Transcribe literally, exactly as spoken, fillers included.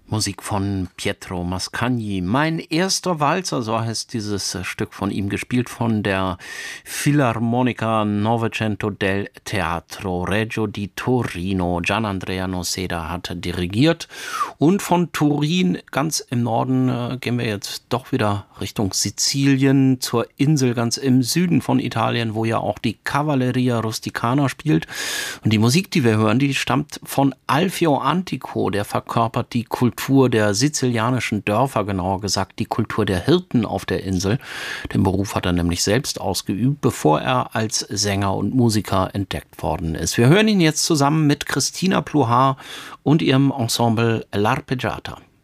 Musik von Pietro Mascagni. Mein erster Walzer, so heißt dieses Stück von ihm, gespielt von der Filarmonica Novecento del Teatro Regio di Torino. Gianandrea Noseda hat dirigiert. Und von Turin ganz im Norden äh, gehen wir jetzt doch wieder Richtung Sizilien, zur Insel ganz im Süden von Italien, wo ja auch die Cavalleria Rusticana spielt. Und die Musik, die wir hören, die stammt von Alfio Antico, der verkörpert die Kultur Kultur der sizilianischen Dörfer, genauer gesagt die Kultur der Hirten auf der Insel. Den Beruf hat er nämlich selbst ausgeübt, bevor er als Sänger und Musiker entdeckt worden ist. Wir hören ihn jetzt zusammen mit Christina Pluhar und ihrem Ensemble L'Arpeggiata.